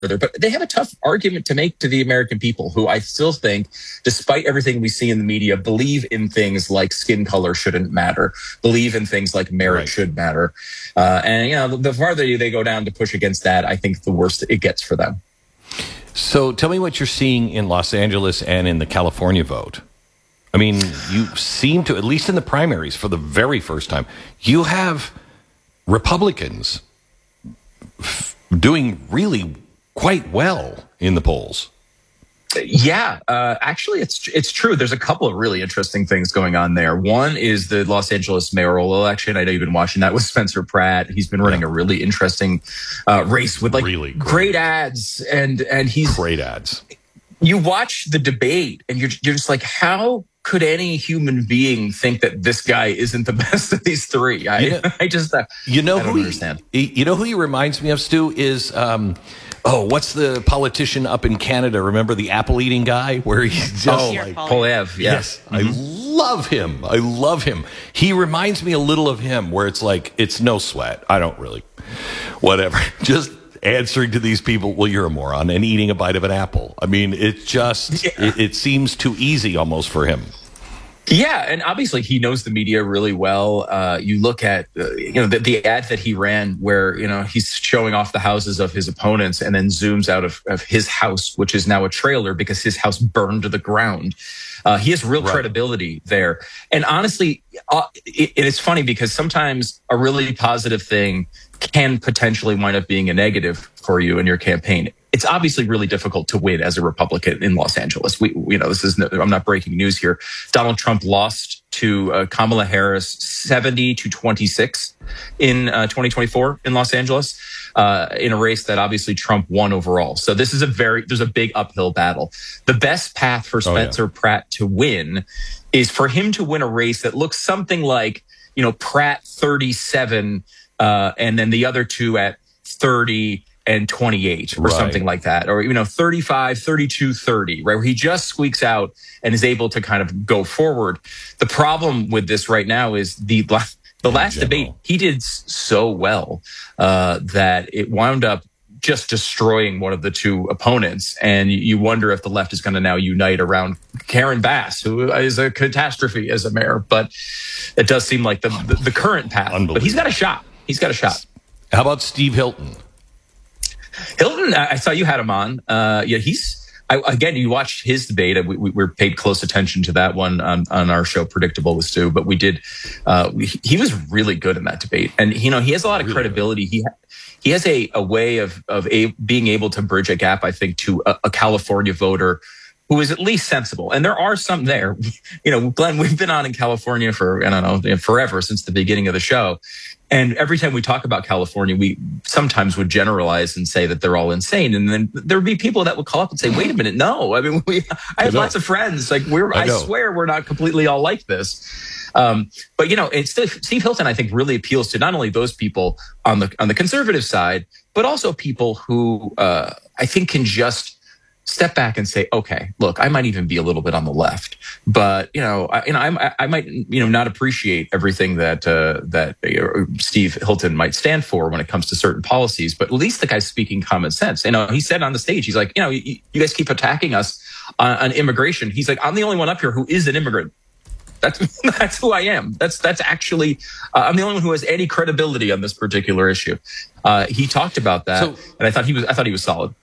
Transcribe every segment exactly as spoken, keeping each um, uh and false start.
But they have a tough argument to make to the American people, who I still think, despite everything we see in the media, believe in things like skin color shouldn't matter, believe in things like merit right. should matter. Uh, and, you know, the, the farther they go down to push against that, I think the worse it gets for them. So tell me what you're seeing in Los Angeles and in the California vote. I mean, you seem to, at least in the primaries for the very first time, you have Republicans f- doing really quite well in the polls. Yeah, uh, actually, it's it's true. There's a couple of really interesting things going on there. One is the Los Angeles mayoral election. I know you've been watching that with Spencer Pratt. He's been running yeah. a really interesting uh, race with like really great. great ads, and and he's great ads. You watch the debate, and you're you're just like, how could any human being think that this guy isn't the best of these three? I, you know, I just uh, you know I don't who understand. He, you know who he reminds me of, Stu, is. Um, Oh, what's the politician up in Canada? Remember the apple-eating guy? Where he's just oh, like... Poilievre, yeah. Yes. Mm-hmm. I love him. I love him. He reminds me a little of him, where it's like, it's no sweat. I don't really... Whatever. Just answering to these people, well, you're a moron, and eating a bite of an apple. I mean, it just... Yeah. It, it seems too easy almost for him. Yeah, and obviously he knows the media really well. Uh, you look at uh, you know the, the ad that he ran, where you know he's showing off the houses of his opponents, and then zooms out of, of his house, which is now a trailer because his house burned to the ground. Uh, he has real right. credibility there, and honestly, uh, it, it's funny because sometimes a really positive thing can potentially wind up being a negative for you in your campaign. It's obviously really difficult to win as a Republican in Los Angeles. We, you know, this is no, I'm not breaking news here. Donald Trump lost to uh, Kamala Harris seventy to twenty-six in uh, twenty twenty-four in Los Angeles, uh, in a race that obviously Trump won overall. So this is a very, there's a big uphill battle. The best path for Spencer oh, yeah. Pratt to win is for him to win a race that looks something like, you know, Pratt thirty-seven, uh, and then the other two at thirty and twenty-eight or right. something like that, or, you know, thirty-five, thirty-two, thirty, right? Where he just squeaks out and is able to kind of go forward. The problem with this right now is the, the last debate, he did so well, uh, that it wound up just destroying one of the two opponents. And you wonder if the left is going to now unite around Karen Bass, who is a catastrophe as a mayor, but it does seem like the, the, the current path, but he's got a shot. He's got a shot. How about Steve Hilton? Hilton, I saw you had him on. Uh, yeah, he's, I, again, you watched his debate. We, we, we paid close attention to that one on, on our show, Predictable with Stu, but we did, uh, we, he was really good in that debate. And, you know, he has a lot of really credibility. Good. He he has a, a way of, of a, being able to bridge a gap, I think, to a, a California voter who is at least sensible. And there are some there. You know, Glenn, we've been on in California for, I don't know, forever, since the beginning of the show. And every time we talk about California, we sometimes would generalize and say that they're all insane. And then there would be people that would call up and say, wait a minute, no. I mean, we, I have I lots of friends. Like, we're, I, I swear we're not completely all like this. Um, but, you know, it's Steve Hilton, I think, really appeals to not only those people on the on the conservative side, but also people who uh, I think can just step back and say, okay, look, I might even be a little bit on the left, but, you know, I, you know, I, I might, you know, not appreciate everything that, uh, that uh, Steve Hilton might stand for when it comes to certain policies, but at least the guy's speaking common sense. You know, he said on the stage, he's like, you know, you, you guys keep attacking us on, on immigration. He's like, I'm the only one up here who is an immigrant. That's, that's who I am. That's, that's actually, uh, I'm the only one who has any credibility on this particular issue. Uh, he talked about that, so, and I thought he was, I thought he was solid.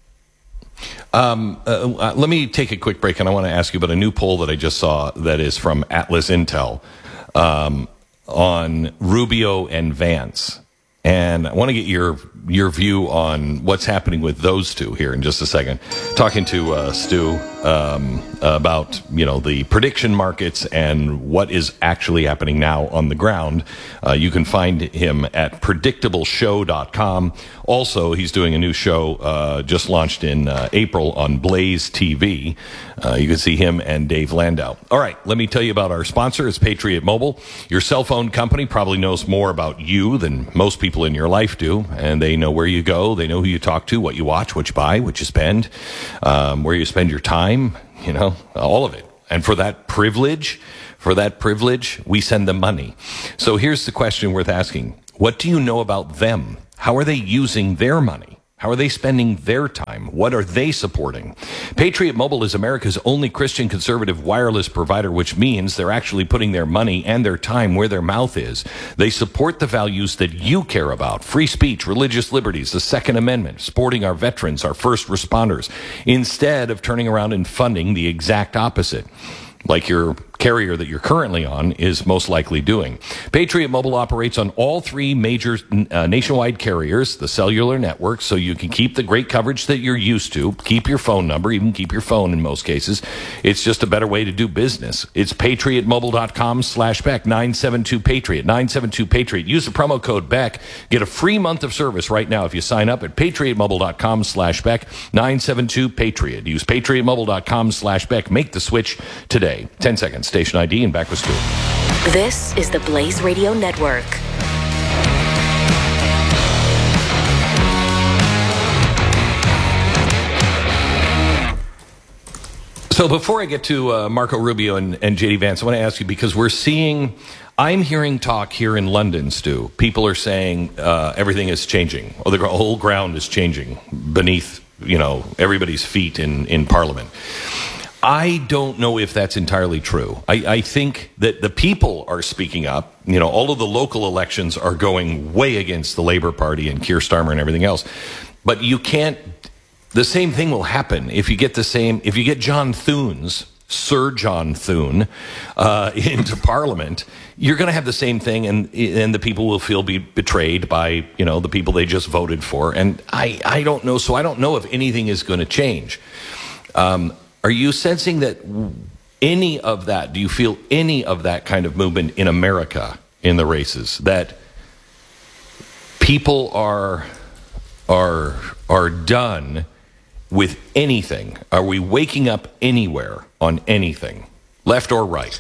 Um, uh, uh, let me take a quick break, and I want to ask you about a new poll that I just saw that is from Atlas Intel um, on Rubio and Vance. And I want to get your your view on what's happening with those two here in just a second. Talking to uh, Stu um, about, you know, the prediction markets and what is actually happening now on the ground. Uh, you can find him at predictable show dot com. Also, he's doing a new show uh, just launched in uh, April on Blaze T V. Uh, you can see him and Dave Landau. All right, let me tell you about our sponsor. It's Patriot Mobile. Your cell phone company probably knows more about you than most people in your life do, and they know where you go, they know who you talk to, what you watch, what you buy, what you spend, um, where you spend your time, you know, all of it. And for that privilege, for that privilege, we send them money. So here's the question worth asking. What do you know about them? How are they using their money? How How are they spending their time? What are they supporting? Patriot Mobile is America's only Christian conservative wireless provider, which means they're actually putting their money and their time where their mouth is. They support the values that you care about: free speech, religious liberties, the Second Amendment, supporting our veterans, our first responders, instead of turning around and funding the exact opposite, like your carrier that you're currently on is most likely doing. Patriot Mobile operates on all three major uh, nationwide carriers, the cellular network, so you can keep the great coverage that you're used to, keep your phone number, even keep your phone in most cases. It's just a better way to do business. It's patriotmobile.com slash Beck, nine seven two Patriot, nine seven two Patriot. Use the promo code Beck. Get a free month of service right now if you sign up at patriotmobile.com slash Beck, nine seven two Patriot. Use patriotmobile.com slash Beck. Make the switch today. ten seconds. Station I D and back with Stu. This is the Blaze Radio Network. So before I get to uh, Marco Rubio and, and J D Vance, I want to ask you, because we're seeing, I'm hearing talk here in London, Stu. People are saying uh, everything is changing. Oh, the whole ground is changing beneath, you know, everybody's feet in, in Parliament. I don't know if that's entirely true. I, I think that the people are speaking up. You know, all of the local elections are going way against the Labour Party and Keir Starmer and everything else. But you can't, the same thing will happen if you get the same, if you get John Thunes, Sir John Thune, uh, into Parliament, you're going to have the same thing, and and the people will feel be betrayed by, you know, the people they just voted for. And I, I don't know, so I don't know if anything is going to change. Um, Are you sensing that any of that, do you feel any of that kind of movement in America in the races, that people are are are done with anything? Are we waking up anywhere on anything, left or right?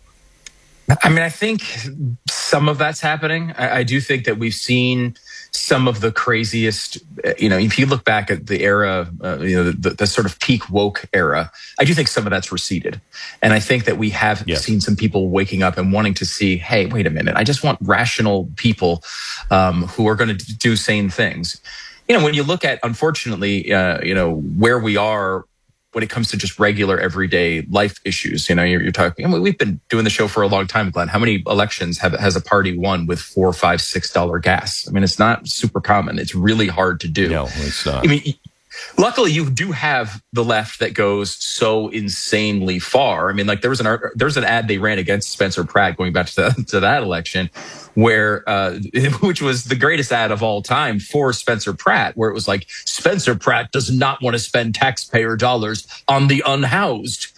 I mean, I think some of that's happening. I, I do think that we've seen some of the craziest, you know, if you look back at the era, uh, you know, the, the sort of peak woke era, I do think some of that's receded. And I think that we have yes. seen some people waking up and wanting to see, hey, wait a minute, I just want rational people um, who are going to do sane things. You know, when you look at, unfortunately, uh, you know, where we are when it comes to just regular everyday life issues, you know, you're, you're talking, I mean, we've been doing the show for a long time, Glenn. How many elections have, has a party won with four, five, six dollar gas? I mean, it's not super common. It's really hard to do. No, it's not. I mean, luckily you do have the left that goes so insanely far. I mean, like there was an there's an ad they ran against Spencer Pratt going back to, the, to that election, where uh, which was the greatest ad of all time for Spencer Pratt, where it was like, Spencer Pratt does not want to spend taxpayer dollars on the unhoused.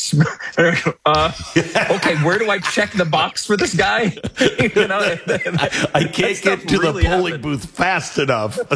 Uh, okay, where do I check the box for this guy? You know, I, I can't get to really the polling happened. booth fast enough. So,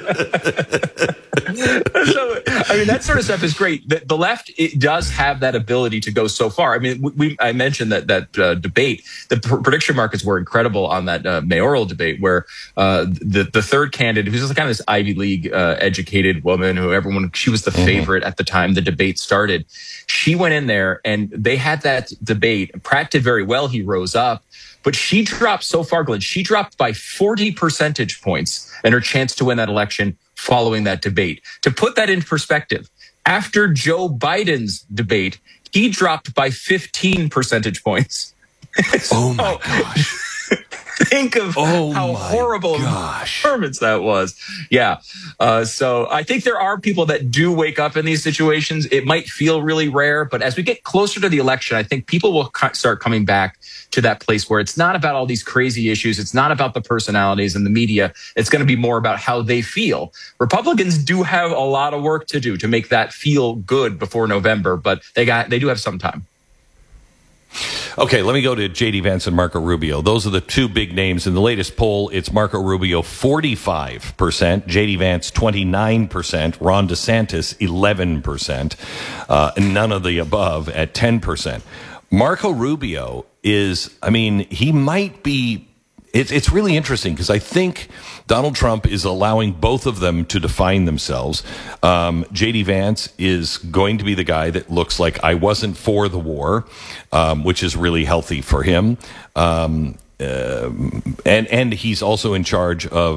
I mean, that sort of stuff is great. The, the left, it does have that ability to go so far. I mean, we I mentioned that that uh, debate. The pr- prediction markets were incredible on that uh, mayoral debate, where uh, the the third candidate, who's kind of this Ivy League uh, educated woman, who everyone, she was the mm-hmm. favorite at the time the debate started. She went in there and they had that debate. Pratt did very well. He rose up, but she dropped so far, Glenn. She dropped by forty percentage points in her chance to win that election following that debate. To put that in perspective, after Joe Biden's debate, he dropped by fifteen percentage points. So, oh my gosh. Think of oh how horrible gosh. performance that was. Yeah. Uh, so I think there are people that do wake up in these situations. It might feel really rare, but as we get closer to the election, I think people will start coming back to that place where it's not about all these crazy issues. It's not about the personalities and the media. It's going to be more about how they feel. Republicans do have a lot of work to do to make that feel good before November, but they got they do have some time. Okay, let me go to J D Vance and Marco Rubio. Those are the two big names. In the latest poll, it's Marco Rubio forty-five percent, J D Vance twenty-nine percent, Ron DeSantis eleven percent, uh, and none of the above at ten percent. Marco Rubio is, I mean, he might be, it's, it's really interesting because I think Donald Trump is allowing both of them to define themselves. Um, J D Vance is going to be the guy that looks like, I wasn't for the war, um, which is really healthy for him. Um, uh, and, and he's also in charge of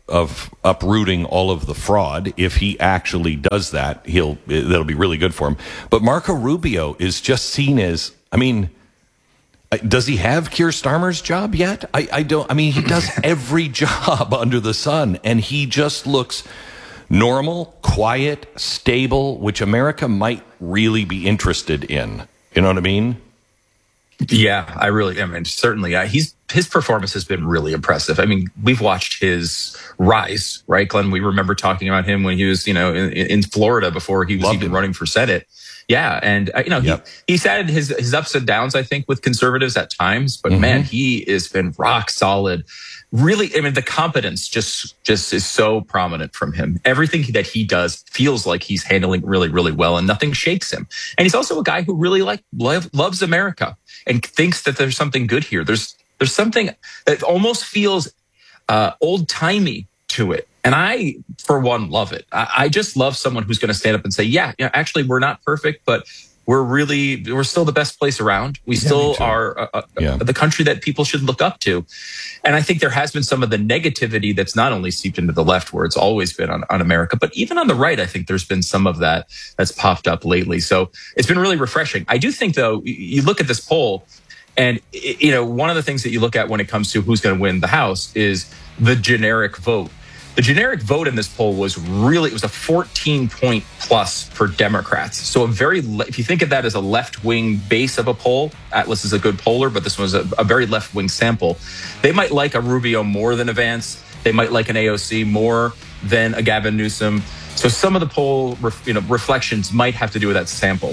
of uprooting all of the fraud. If he actually does that, he'll that'll be really good for him. But Marco Rubio is just seen as, I mean, does he have Keir Starmer's job yet? I, I don't. I mean, he does every job under the sun, and he just looks normal, quiet, stable, which America might really be interested in. You know what I mean? Yeah, I really, I mean, certainly. Uh, he's his performance has been really impressive. I mean, we've watched his rise, right, Glenn? We remember talking about him when he was, you know, in, in Florida before he was Loved even him. running for Senate. Yeah, and uh, you know, Yep. he he's had his his ups and downs, I think, with conservatives at times. But Mm-hmm. man, he has been rock solid. Really, I mean, the competence just just is so prominent from him. Everything that he does feels like he's handling really, really well, and nothing shakes him. And he's also a guy who really like love, loves America and thinks that there's something good here. There's there's something that almost feels uh, old timey to it. And I, for one, love it. I, I just love someone who's going to stand up and say, yeah, yeah, actually, we're not perfect, but we're really, we're still the best place around. We Yeah, still me too. are uh, uh, Yeah. the country that people should look up to. And I think there has been some of the negativity that's not only seeped into the left, where it's always been on, on America, but even on the right, I think there's been some of that that's popped up lately. So it's been really refreshing. I do think, though, you- you look at this poll, and you know, one of the things that you look at when it comes to who's going to win the House is the generic vote. The generic vote in this poll was really, it was a fourteen point plus for Democrats. So a very, le- if you think of that as a left-wing base of a poll, Atlas is a good poller, but this was a, a very left-wing sample. They might like a Rubio more than a Vance. They might like an A O C more than a Gavin Newsom. So some of the poll, ref, you know, reflections might have to do with that sample.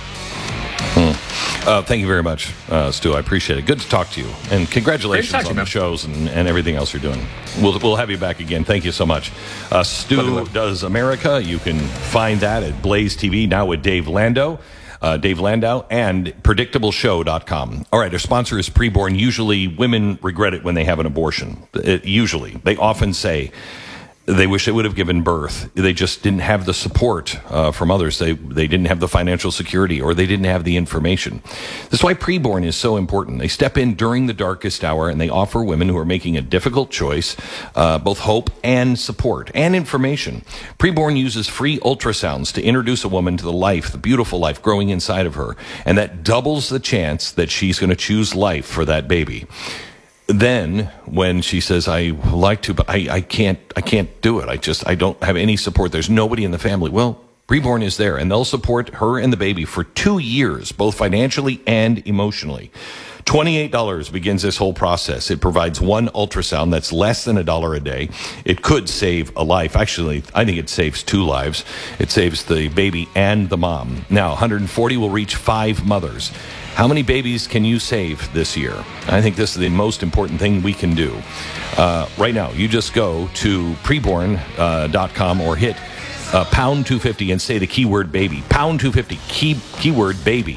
Uh, thank you very much, uh, Stu. I appreciate it. Good to talk to you. And congratulations Great to talk to on you, the man. shows and, and everything else you're doing. We'll, we'll have you back again. Thank you so much. Uh, Stu Love it. Does America. You can find that at Blaze T V, now with Dave Landau. Uh, Dave Landau and predictable show dot com. All right, our sponsor is Preborn. Usually women regret it when they have an abortion. It, usually. They often say they wish they would have given birth. They just didn't have the support uh, from others. They they didn't have the financial security, or they didn't have the information. That's why Preborn is so important. They step in during the darkest hour, and they offer women who are making a difficult choice uh, both hope and support and information. Preborn uses free ultrasounds to introduce a woman to the life, the beautiful life growing inside of her, and that doubles the chance that she's going to choose life for that baby. Then when she says, I like to, but I, I can't, I can't do it. I just, I don't have any support. There's nobody in the family. Well, Preborn is there, and they'll support her and the baby for two years, both financially and emotionally. twenty-eight dollars begins this whole process. It provides one ultrasound that's less than a dollar a day. It could save a life. Actually, I think it saves two lives. It saves the baby and the mom. Now, one hundred forty will reach five mothers. How many babies can you save this year? I think this is the most important thing we can do. Uh, right now, you just go to preborn dot com or hit uh, pound two fifty and say the keyword baby. Pound two fifty, key, keyword baby.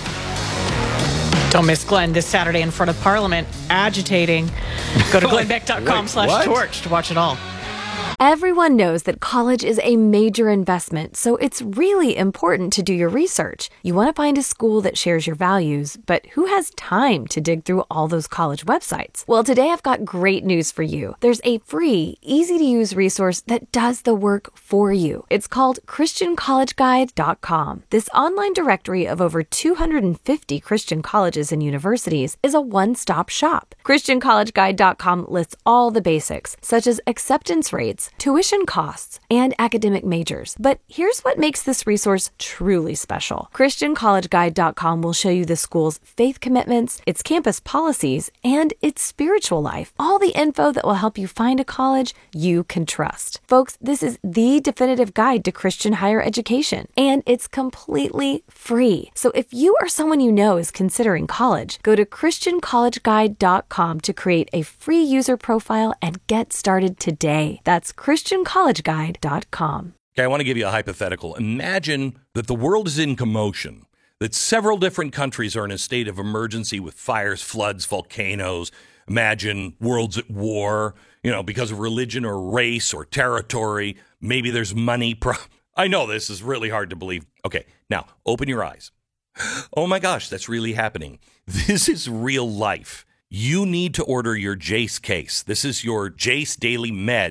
Don't miss Glenn this Saturday in front of Parliament, agitating. Go to glenn beck dot com Wait, slash what? torch to watch it all. Everyone knows that college is a major investment, so it's really important to do your research. You want to find a school that shares your values, but who has time to dig through all those college websites? Well, today I've got great news for you. There's a free, easy-to-use resource that does the work for you. It's called christian college guide dot com. This online directory of over two hundred fifty Christian colleges and universities is a one-stop shop. christian college guide dot com lists all the basics, such as acceptance rates, tuition costs, and academic majors. But here's what makes this resource truly special. christian college guide dot com will show you the school's faith commitments, its campus policies, and its spiritual life. All the info that will help you find a college you can trust. Folks, this is the definitive guide to Christian higher education, and it's completely free. So if you or someone you know is considering college, go to christian college guide dot com to create a free user profile and get started today. That's christian college guide dot com. Okay, I want to give you a hypothetical. Imagine that the world is in commotion, that several different countries are in a state of emergency with fires, floods, volcanoes. Imagine worlds at war, you know, because of religion or race or territory. Maybe there's money. Pro- I know this is really hard to believe. Okay, now open your eyes. Oh my gosh, that's really happening. This is real life. You need to order your Jace case. This is your Jace Daily Meds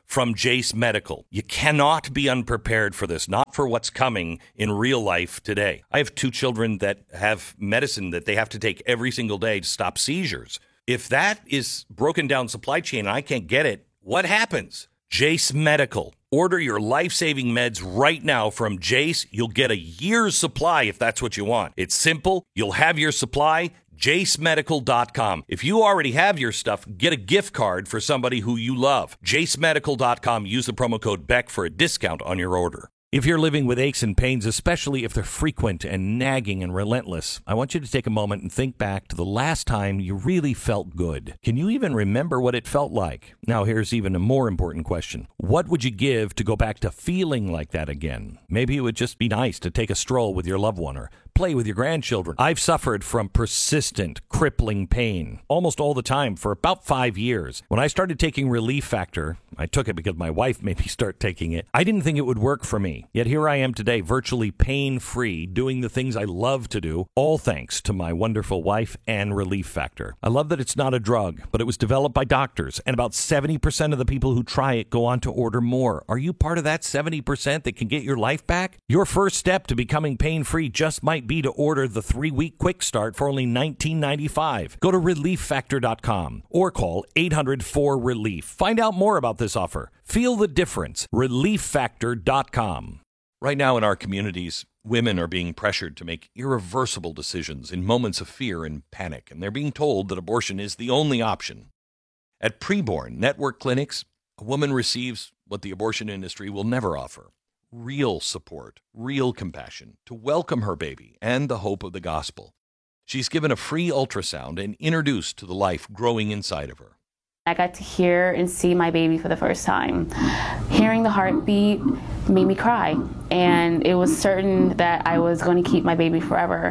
from Jace Medical. You cannot be unprepared for this, not for what's coming in real life today. I have two children that have medicine that they have to take every single day to stop seizures. If that is broken down supply chain and I can't get it, what happens? Jace Medical. Order your life-saving meds right now from Jace. You'll get a year's supply if that's what you want. It's simple. You'll have your supply. jace medical dot com. If you already have your stuff, get a gift card for somebody who you love. jace medical dot com. Use the promo code Beck for a discount on your order. If you're living with aches and pains, especially if they're frequent and nagging and relentless, I want you to take a moment and think back to the last time you really felt good. Can you even remember what it felt like? Now, here's even a more important question. What would you give to go back to feeling like that again? Maybe it would just be nice to take a stroll with your loved one or play with your grandchildren. I've suffered from persistent, crippling pain almost all the time for about five years. When I started taking Relief Factor, I took it because my wife made me start taking it. I didn't think it would work for me. Yet here I am today, virtually pain-free, doing the things I love to do, all thanks to my wonderful wife and Relief Factor. I love that it's not a drug, but it was developed by doctors, and about seventy percent of the people who try it go on to order more. Are you part of that seventy percent that can get your life back? Your first step to becoming pain-free just might be to order the three-week quick start for only nineteen ninety-five. Go to relief factor dot com or call eight hundred four relief. Find out more about this offer. Feel the difference. relief factor dot com. Right now in our communities, women are being pressured to make irreversible decisions in moments of fear and panic, and they're being told that abortion is the only option. At Preborn Network Clinics, a woman receives what the abortion industry will never offer: real support, real compassion, to welcome her baby and the hope of the gospel. She's given a free ultrasound and introduced to the life growing inside of her. I got to hear and see my baby for the first time. Hearing the heartbeat made me cry, and it was certain that I was going to keep my baby forever.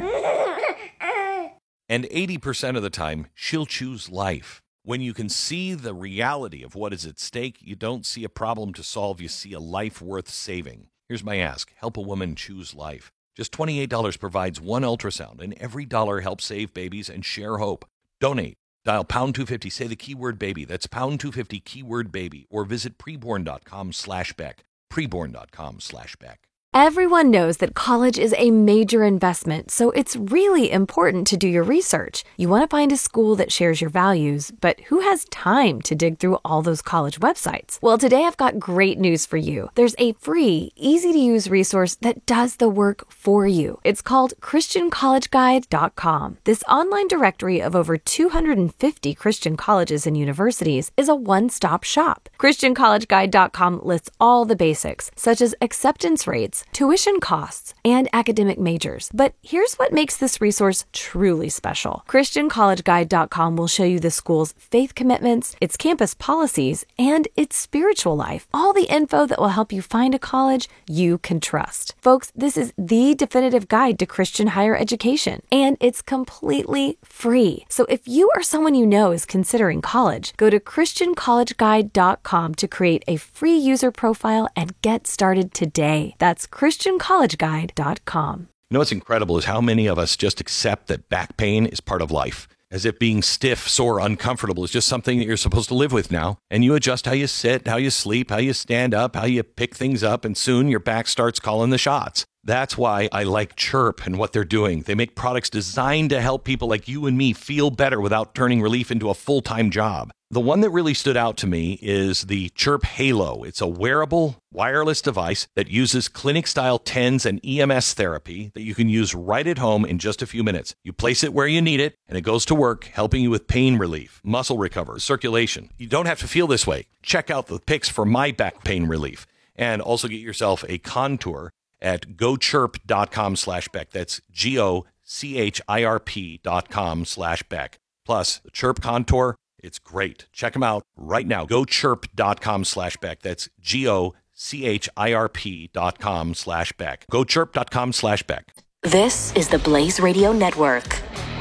And eighty percent of the time, she'll choose life. When you can see the reality of what is at stake, you don't see a problem to solve, you see a life worth saving. Here's my ask: help a woman choose life. Just twenty-eight dollars provides one ultrasound, and every dollar helps save babies and share hope. Donate. Dial pound two fifty, say the keyword baby. That's pound two fifty, keyword baby, or visit preborn dot com slash Beck. preborn dot com slash Beck. Everyone knows that college is a major investment, so it's really important to do your research. You want to find a school that shares your values, but who has time to dig through all those college websites? Well, today I've got great news for you. There's a free, easy-to-use resource that does the work for you. It's called christian college guide dot com. This online directory of over two hundred fifty Christian colleges and universities is a one-stop shop. christian college guide dot com lists all the basics, such as acceptance rates, tuition costs, and academic majors. But here's what makes this resource truly special. christian college guide dot com will show you the school's faith commitments, its campus policies, and its spiritual life. All the info that will help you find a college you can trust. Folks, this is the definitive guide to Christian higher education, and it's completely free. So if you or someone you know is considering college, go to christian college guide dot com to create a free user profile and get started today. That's christian college guide dot com. You know what's incredible is how many of us just accept that back pain is part of life, as if being stiff, sore, uncomfortable is just something that you're supposed to live with now. And you adjust how you sit, how you sleep, how you stand up, how you pick things up, and soon your back starts calling the shots. That's why I like Chirp and what they're doing. They make products designed to help people like you and me feel better without turning relief into a full-time job. The one that really stood out to me is the Chirp Halo. It's a wearable, wireless device that uses clinic-style TENS and E M S therapy that you can use right at home in just a few minutes. You place it where you need it, and it goes to work, helping you with pain relief, muscle recovery, circulation. You don't have to feel this way. Check out the pics for my back pain relief, and also get yourself a Contour at go chirp dot com slash Beck. That's G O C H I R P dot com slash Beck. Plus, the Chirp Contour, it's great. Check them out right now. go chirp dot com slash Beck. That's G O C H I R P dot com slash Beck. go chirp dot com slash Beck. This is the Blaze Radio Network.